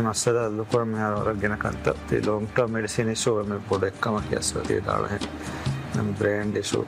මස්සල ලොකර මෙහාර ගෙන කන්ත තේ long term medicine ඉෂුව මේ පොඩ එක්කම කියස්ව තේ දාලා නම් බ්‍රෑන්ඩ් ඉෂුව